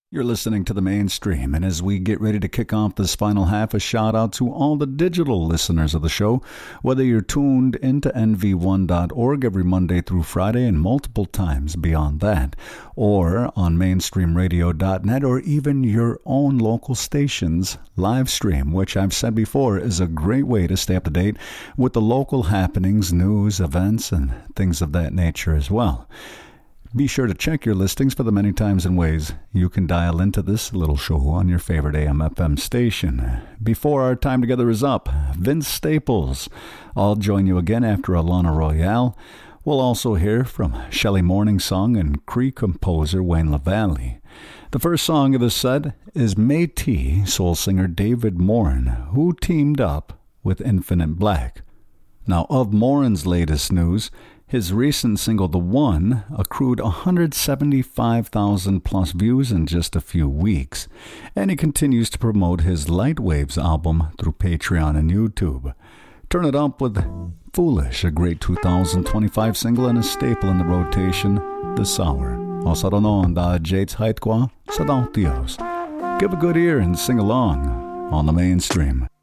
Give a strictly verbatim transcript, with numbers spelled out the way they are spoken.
You're listening to The Mainstream, and as we get ready to kick off this final half, a shout out to all the digital listeners of the show, whether you're tuned into N V one dot org every Monday through Friday and multiple times beyond that, or on mainstream radio dot net, or even your own local station's live stream, which I've said before is a great way to stay up to date with the local happenings, news, events, and things of that nature as well. Be sure to check your listings for the many times and ways you can dial into this little show on your favorite A M F M station. Before our time together is up, Vince Staples. I'll join you again after Alana Royale. We'll also hear from Shelley Morningsong and Cree composer Wayne LaValle. The first song of the set is Métis soul singer David Morin, who teamed up with Infinite Black. Now, of Morin's latest news, his recent single, The One, accrued one hundred seventy-five thousand plus views in just a few weeks, and he continues to promote his Light Waves album through Patreon and YouTube. Turn it up with Foolish, a great two thousand twenty-five single and a staple in the rotation this hour. Osaronon da Jates Haitqua, Sadal Dios. Give a good ear and sing along on The Mainstream.